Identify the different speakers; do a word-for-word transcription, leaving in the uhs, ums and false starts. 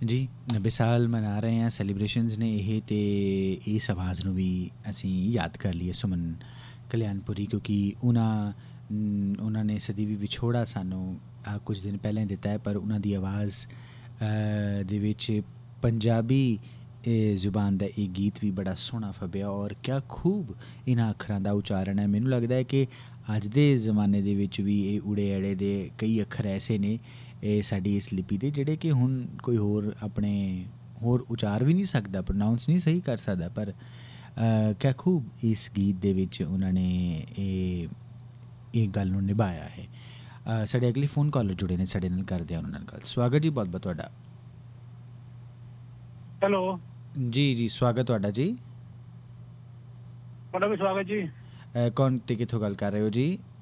Speaker 1: जी नब्बे साल मना रहे हैं सैलीब्रेशनस ने ਇਹ ਤੇ ਇਸ ਆਵਾਜ਼ ਨੂੰ ਵੀ ਅਸੀਂ ਯਾਦ ਕਰ ਲਈਏ ਸੁਮਨ ਕਲਿਆਣਪੁਰੀ ਕਿਉਂਕਿ ਉਹਨਾਂ ਨ- ਉਹਨਾਂ ਨੇ ਸਦੀ ਵੀ ਵਿਛੋੜਾ ਸਾਨੂੰ ਆਹ ਕੁਝ ਦਿਨ ਪਹਿਲਾਂ ਦਿੱਤਾ ਹੈ ਪਰ ਉਹਨਾਂ ਦੀ ਆਵਾਜ਼ ਅ, ਦੇ ਵਿੱਚ ਪੰਜਾਬੀ ਇਹ ਜ਼ੁਬਾਨ ਦਾ ਇਹ ਗੀਤ ਵੀ ਬੜਾ ਸੋਹਣਾ ਫੱਬਿਆ ਔਰ ਕਿਆ ਖੂਬ ਇਹਨਾਂ ਅੱਖਰਾਂ ਦਾ ਉਚਾਰਨ ਹੈ। ਮੈਨੂੰ ਲੱਗਦਾ ਹੈ ਕਿ ਅੱਜ ਦੇ ਜ਼ਮਾਨੇ ਦੇ ਵਿੱਚ ਵੀ ਇਹ ਊੜੇ ਐੜੇ ਦੇ ਕਈ ਅੱਖਰ ਐਸੇ ਨੇ ਇਹ ਸਾਡੀ ਇਸ ਲਿਪੀ ਦੇ ਜਿਹੜੇ ਕਿ ਹੁਣ ਕੋਈ ਹੋਰ ਆਪਣੇ ਹੋਰ ਉਚਾਰ ਵੀ ਨਹੀਂ ਸਕਦਾ, ਪ੍ਰੋਨਾਊਂਸ ਨਹੀਂ ਸਹੀ ਕਰ ਸਕਦਾ, ਪਰ ਅ, ਕਿਆ ਖੂਬ ਇਸ ਗੀਤ ਦੇ ਵਿੱਚ ਉਹਨਾਂ ਨੇ ਇਹ ਇਹ ਗੱਲ ਨੂੰ ਨਿਭਾਇਆ ਹੈ। ਅ, ਸਾਡੇ ਅਗਲੇ ਫੋਨ ਕਾਲਰ ਜੁੜੇ ਨੇ ਸਾਡੇ ਨਾਲ, ਕਰਦੇ ਆ ਉਹਨਾਂ ਨਾਲ ਗੱਲ। ਸਵਾਗਤ ਜੀ, ਬਹੁਤ ਬਹੁਤ ਤੁਹਾਡਾ।
Speaker 2: ਹੈਲੋ
Speaker 1: ਜੀ ਜੀ ਸਵਾਗਤ ਤੁਹਾਡਾ ਜੀ।
Speaker 2: ਤੁਹਾਡਾ ਵੀ ਸਵਾਗਤ ਜੀ।
Speaker 1: ਅ, ਕੌਣ ਤੇ ਕਿੱਥੋਂ ਗੱਲ ਕਰ ਰਹੇ ਹੋ ਜੀ?